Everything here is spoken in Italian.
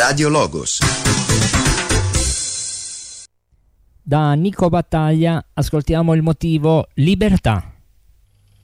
Radio Logos. Da Nico Battaglia ascoltiamo il motivo Libertà.